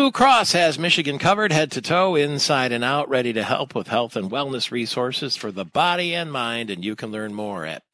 Blue Cross has Michigan covered head to toe, inside and out, ready to help with health and wellness resources for the body and mind. And you can learn more at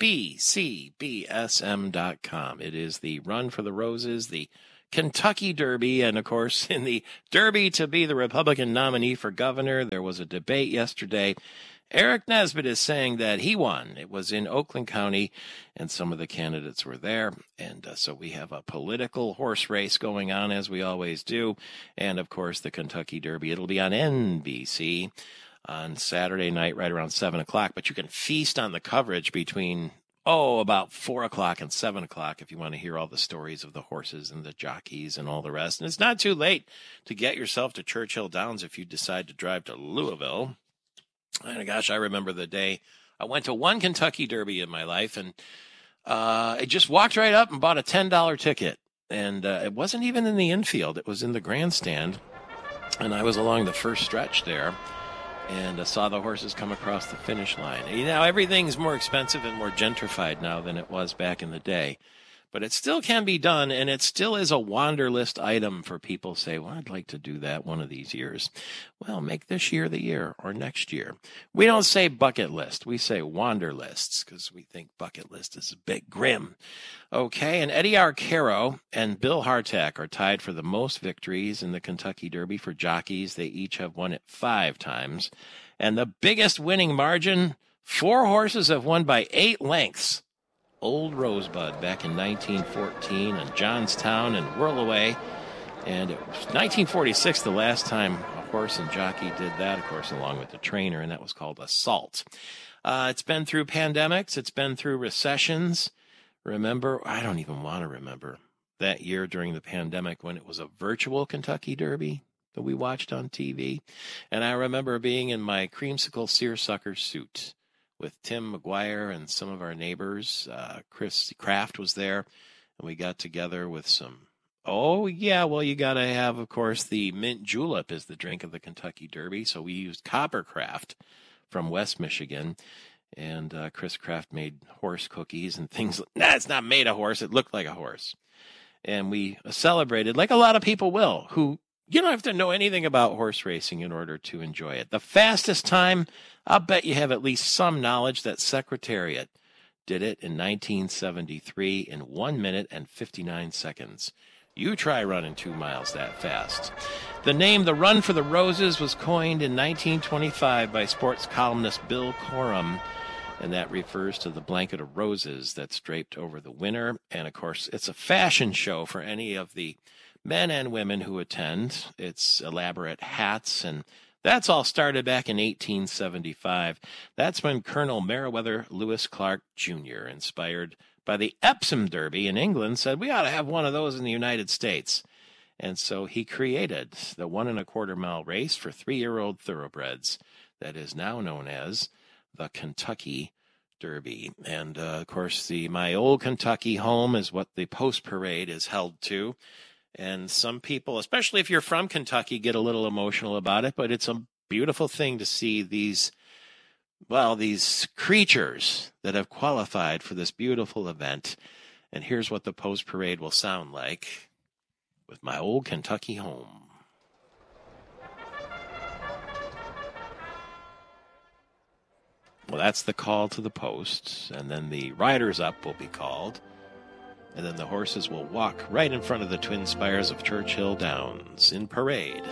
bcbsm.com. It is the Run for the Roses, the Kentucky Derby, and of course, in the Derby to be the Republican nominee for governor, there was a debate yesterday. Eric Nesbitt is saying that he won. It was in Oakland County, and some of the candidates were there. And so we have a political horse race going on, as we always do. And, of course, the Kentucky Derby. It'll be on NBC on Saturday night right around 7 o'clock. But you can feast on the coverage between, about 4 o'clock and 7 o'clock if you want to hear all the stories of the horses and the jockeys and all the rest. And it's not too late to get yourself to Churchill Downs if you decide to drive to Louisville. And gosh, I remember the day I went to one Kentucky Derby in my life, and I just walked right up and bought a $10 ticket. And it wasn't even in the infield. It was in the grandstand. And I was along the first stretch there and saw the horses come across the finish line. You know, everything's more expensive and more gentrified now than it was back in the day. But it still can be done, and it still is a wanderlist item for people who say, well, I'd like to do that one of these years. Well, make this year the year or next year. We don't say bucket list. We say wanderlists because we think bucket list is a bit grim. Okay, and Eddie Arcaro and Bill Hartack are tied for the most victories in the Kentucky Derby for jockeys. They each have won it 5 times. And the biggest winning margin, 4 horses have won by 8 lengths. Old Rosebud back in 1914 and Johnstown and Whirlaway. And it was 1946 the last time a horse and jockey did that, of course, along with the trainer, and that was called Assault. It's been through pandemics. It's been through recessions. Remember, I don't even want to remember that year during the pandemic when it was a virtual Kentucky Derby that we watched on TV. And I remember being in my creamsicle seersucker suit with Tim McGuire and some of our neighbors. Chris Kraft was there, and we got together with some, you got to have, of course, the mint julep is the drink of the Kentucky Derby, so we used Coppercraft from West Michigan, and Chris Kraft made horse cookies and things. It's not made a horse, it looked like a horse. And we celebrated, like a lot of people will, who you don't have to know anything about horse racing in order to enjoy it. The fastest time, I'll bet you have at least some knowledge that Secretariat did it in 1973 in 1 minute and 59 seconds. You try running 2 miles that fast. The name The Run for the Roses was coined in 1925 by sports columnist Bill Corum, and that refers to the blanket of roses that's draped over the winner. And, of course, it's a fashion show for any of the men and women who attend. It's elaborate hats, and that's all started back in 1875. That's when Colonel Meriwether Lewis Clark Jr., inspired by the Epsom Derby in England, said we ought to have one of those in the United States. And so he created the 1 1/4 mile race for 3-year-old thoroughbreds that is now known as the Kentucky Derby. And, of course, my old Kentucky home is what the post parade is held to. And some people, especially if you're from Kentucky, get a little emotional about it, but it's a beautiful thing to see these creatures that have qualified for this beautiful event. And here's what the post parade will sound like with my old Kentucky home. Well, that's the call to the post, and then the riders up will be called. And then the horses will walk right in front of the twin spires of Churchill Downs in parade.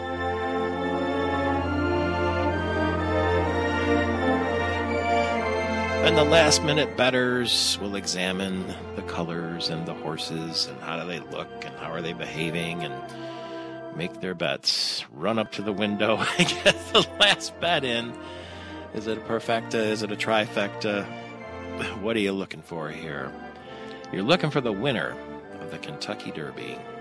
And the last-minute bettors will examine the colors and the horses and how do they look and how are they behaving and make their bets. Run up to the window and get the last bet in. Is it a perfecta? Is it a trifecta? What are you looking for here? You're looking for the winner of the Kentucky Derby.